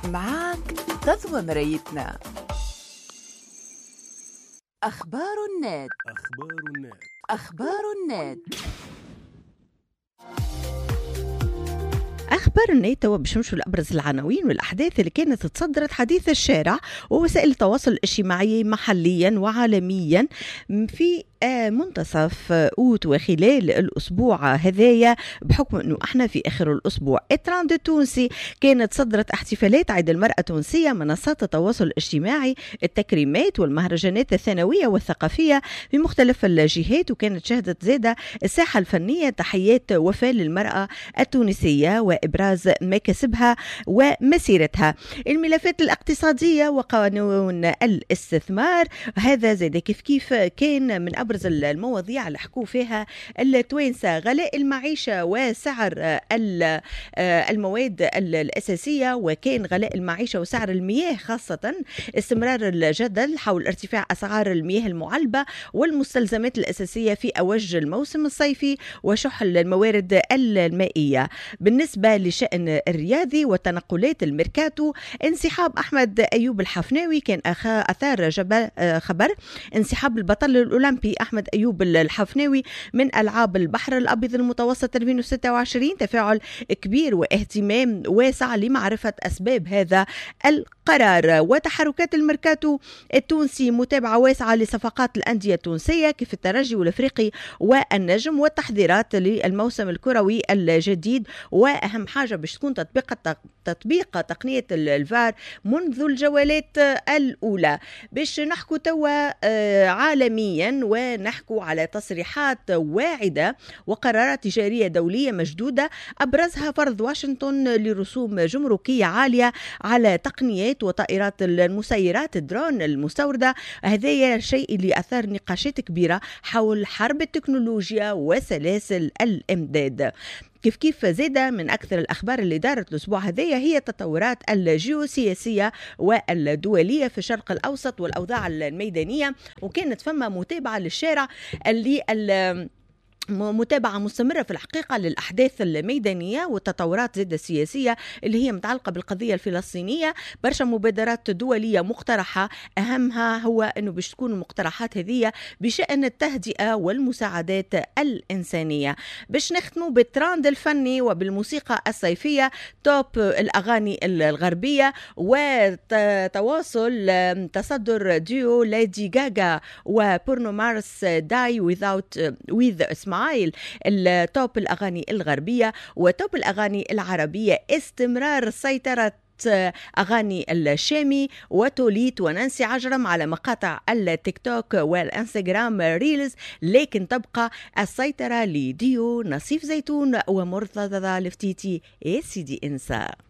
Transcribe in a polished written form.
معاك تضوى مرايتنا. أخبار النت. أخبار النت. أخبار النت باش نمشوا لأبرز العناوين والأحداث اللي كانت تصدرت حديث الشارع ووسائل التواصل الاجتماعي محليا وعالميا في منتصف أوت وخلال الأسبوع هذايا، بحكم أنه احنا في آخر الأسبوع. التراند التونسي كانت صدرت احتفالات عيد المرأة التونسية، منصات التواصل الاجتماعي، التكريمات والمهرجانات الثانوية والثقافية في مختلف الجهات، وكانت شهدت زادة الساحة الفنية تحيات وفاة للمرأة التونسية وإبراز مكاسبها ومسيرتها. الملفات الاقتصادية وقانون الاستثمار، هذا زاد كيف كان من أبرز المواضيع اللي حكوا فيها التوانسة. غلاء المعيشة وسعر المواد الأساسية، وكان غلاء المعيشة وسعر المياه خاصة، استمرار الجدل حول ارتفاع أسعار المياه المعلبة والمستلزمات الأساسية في أوج الموسم الصيفي وشح الموارد المائية. بالنسبة لشأن الرياضي والتنقلات الميركاتو، انسحاب أحمد أيوب الحفناوي كان أثار خبر انسحاب البطل الأولمبي أحمد أيوب الحفناوي من ألعاب البحر الأبيض المتوسط 2026. تفاعل كبير واهتمام واسع لمعرفة أسباب هذا القرار. وتحركات الميركاتو التونسي، متابعة واسعة لصفقات الأندية التونسية كيف الترجي والأفريقي والنجم، والتحضيرات للموسم الكروي الجديد، وأهم حاجة باش تكون تطبيق تقنية الفار منذ الجولات الأولى. باش نحكو توا عالميا ونحكو على تصريحات واعدة وقرارات تجارية دولية مشدودة، أبرزها فرض واشنطن لرسوم جمركية عالية على تقنيات وطائرات المسيرات الدرون المستوردة. هذا الشيء اللي أثار نقاشات كبيرة حول حرب التكنولوجيا وسلاسل الإمداد. كيف زادة من أكثر الأخبار اللي دارت الأسبوع هذايا هي التطورات الجيوسياسية والدولية في الشرق الأوسط والأوضاع الميدانية، وكانت فما متابعة للشارع اللي متابعة مستمرة في الحقيقة للأحداث الميدانية والتطورات زادة السياسية اللي هي متعلقة بالقضية الفلسطينية. برشا مبادرات دولية مقترحة، أهمها هو أنه باش تكون المقترحات هذه بشأن التهدئة والمساعدات الإنسانية. باش نختموا بالتراند الفني وبالموسيقى الصيفية، توب الأغاني الغربية وتواصل تصدر ديو ليدي غاغا وبورنو مارس داي with smile التوب الأغاني الغربية. وتوب الأغاني العربية، استمرار سيطرة أغاني الشامي وتوليت ونانسي عجرم على مقاطع التيك توك والانستغرام ريلز، لكن تبقى السيطرة لديو، نصيف زيتون ومرتضى الفتيتي سيدي إنسا.